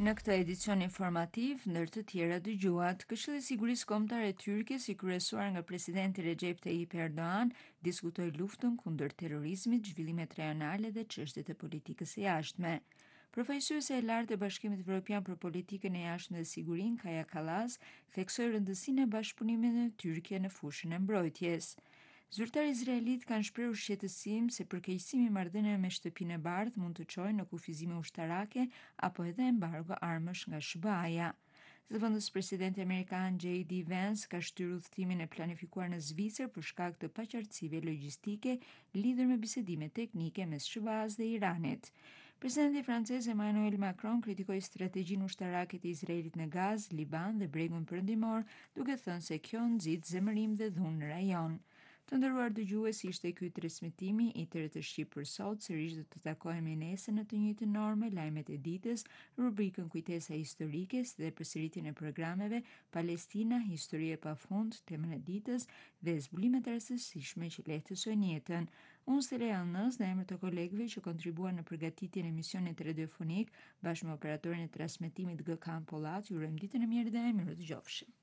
Në këtë edicion informativ, ndër të tjera dëgjuat, Këshilli i Sigurisë Kombëtare Tyrkis, i kryesuar nga presidenti Recep Tayyip Erdogan, diskutoi luftën kundër terrorizmit, zhvillimet rajonale dhe çështjet e politikës së jashtme. Përfaqësuese e lartë e Bashkimit Evropian për Politikën e Jashtme dhe Sigurinë, Kaja Kallas, theksoi rëndësinë e bashkëpunimit me Tyrkiye në fushën e mbrojtjes. Zyrtar izraelit kanë shprehur shqetësim se përkeqësimi i marrëdhënieve me Shtëpinë e Bardhë mund të çojë në kufizime ushtarake apo edhe embargo armësh nga SBA-ja. Zëvendës presidenti amerikan J.D. Vance ka shtyrë udhëtimin e planifikuar në Zvicër për shkak të paqartësive logjistike lidhur me bisedime teknike mes SBA-s dhe Iranit. Presidenti francez Emmanuel Macron kritikoi strategjinë ushtarake të Izraelit në Gazë, Liban dhe Bregun Perëndimor, duke thënë se kjo nxit zemërim dhe dhunë në rajon. Të nderuar dëgjues, ishte ky transmetimi i Tërë të Shqip për sot. Sërish do të takohemi nesër në të njëjtën orë, lajmet e ditës, rubrikën Kujtesa historike dhe përsëritjen e programeve Palestina, histori e pafund, temën e ditës dhe zbulimet e rastësishme që lehtësojnë jetën. Unë Stella Alnës, në emër të kolegëve që kontribuan në përgatitjen e emisionit radiofonik, bashkë me operatorin e transmetimit Gkan Pollat, ju urojmë ditën e mirë dhe mirë dëgjofshim.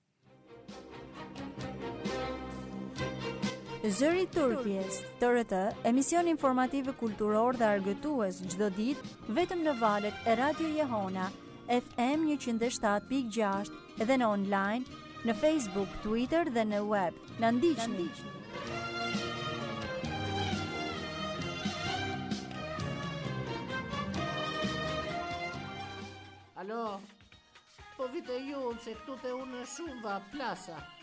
Zëri i Turqisë, TRT, emision informativ kulturor dhe argëtues çdo ditë vetëm në valët e Radio Jehona, FM 107.6 dhe në online, në Facebook, Twitter dhe në web. Na ndiqni. Alo, po vite ju se këtu te unë shumë va plasa.